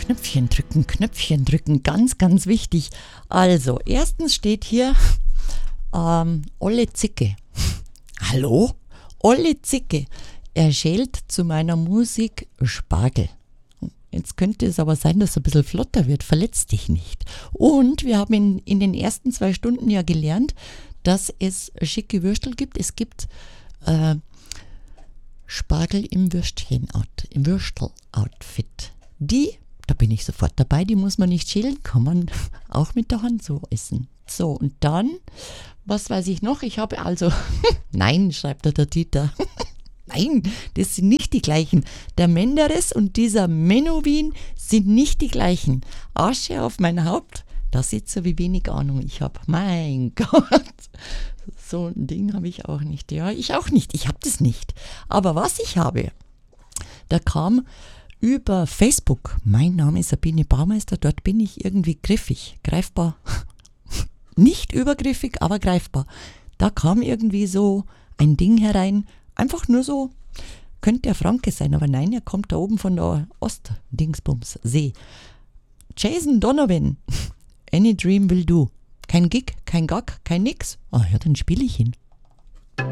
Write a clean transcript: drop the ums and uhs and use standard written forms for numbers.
Knöpfchen drücken, ganz, ganz wichtig. Also, erstens steht hier Olle Zicke. Hallo? Olle Zicke. Er schält zu meiner Musik Spargel. Jetzt könnte es aber sein, dass es ein bisschen flotter wird. Verletz dich nicht. Und wir haben in den ersten 2 Stunden ja gelernt, dass es schicke Würstel gibt. Es gibt Spargel im Würstel-Outfit. Da bin ich sofort dabei, die muss man nicht schälen, kann man auch mit der Hand so essen. So, und dann, was weiß ich noch? Ich habe also, nein, schreibt der Dieter, nein, das sind nicht die gleichen. Der Menderes und dieser Menowin sind nicht die gleichen. Asche auf mein Haupt, da sieht so wie wenig Ahnung ich habe. Mein Gott, so ein Ding habe ich auch nicht. Ja, ich auch nicht, ich habe das nicht. Aber was ich habe, da kam über Facebook, mein Name ist Sabine Baumeister, dort bin ich irgendwie griffig, greifbar. Nicht übergriffig, aber greifbar. Da kam irgendwie so ein Ding herein, einfach nur so, könnte der Franke sein, aber nein, er kommt da oben von der Ost-Dingsbums-See. Jason Donovan, Any Dream Will Do. Kein Gig, kein Gag, kein Nix. Ah ja, dann spiele ich ihn.